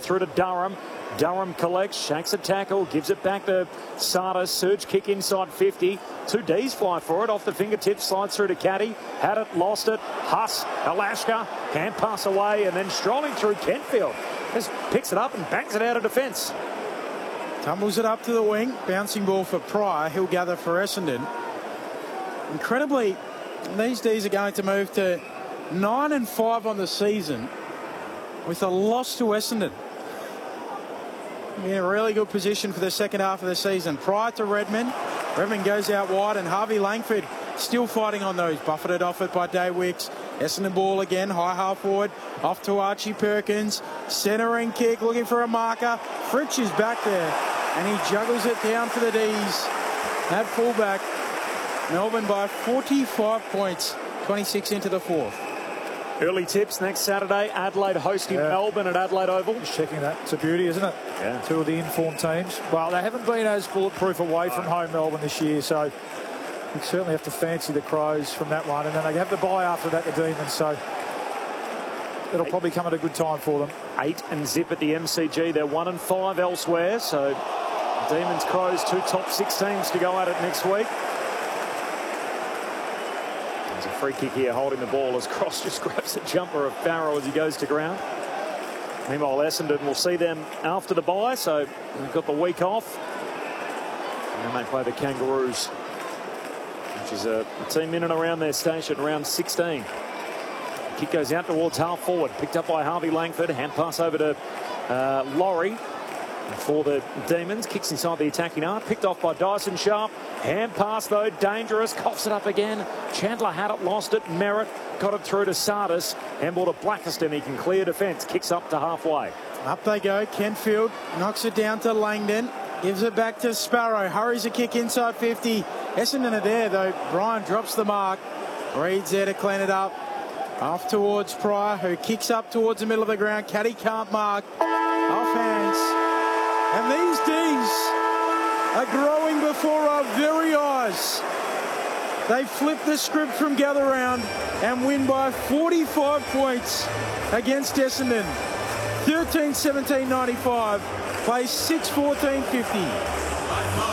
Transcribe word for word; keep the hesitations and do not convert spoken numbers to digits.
through to Durham. Durham collects, shakes a tackle, gives it back to Sardis. Surge kick inside fifty. Two Ds fly for it. Off the fingertips, slides through to Caddy. Had it, lost it. Huss, Alashka, hand pass away, and then strolling through Kentfield. Just picks it up and bangs it out of defence. Tumbles it up to the wing. Bouncing ball for Pryor. He'll gather for Essendon. Incredibly, these Ds are going to move to nine and five on the season with a loss to Essendon. In a really good position for the second half of the season. Prior to Redmond. Redmond goes out wide and Harvey Langford still fighting on those. Buffeted off it by Day Wicks. Essendon ball again. High half forward. Off to Archie Perkins. Centering kick. Looking for a marker. Fritsch is back there. And he juggles it down for the Ds. At fullback. Melbourne by forty-five points. twenty-six into the fourth. Early tips next Saturday. Adelaide hosting yeah. Melbourne at Adelaide Oval. Just checking that. It's a beauty, isn't it? Yeah. Two of the informed teams. Well, they haven't been as bulletproof away from home, Melbourne, this year, so we certainly have to fancy the Crows from that one. And then they have the bye after that, the Demons, so it'll probably come at a good time for them. Eight and zip at the M C G. They're one and five elsewhere, so Demons, Crows, two top six teams to go at it next week. There's a free kick here holding the ball as Cross just grabs the jumper of Farrell as he goes to ground. Meanwhile, Essendon will see them after the bye, so they've got the week off. And then they play the Kangaroos, which is a team in and around their station, round sixteen. Kick goes out towards half forward, picked up by Harvey Langford. Hand pass over to uh, Laurie. For the Demons, kicks inside the attacking arc, picked off by Dyson Sharp. Hand pass though, dangerous, coughs it up again. Chandler had it, lost it. Merritt got it through to Sardis. Handball to Blackiston, he can clear defence, kicks up to halfway. Up they go, Kentfield knocks it down to Langdon, gives it back to Sparrow, hurries a kick inside fifty. Essendon are there though, Brian drops the mark. Reed's there to clean it up. Off towards Pryor, who kicks up towards the middle of the ground. Caddy can't mark, off hands. And these Ds are growing before our very eyes. They flip the script from gather round and win by forty-five points against Essendon. thirteen seventeen ninety-five, plays six fourteen fifty.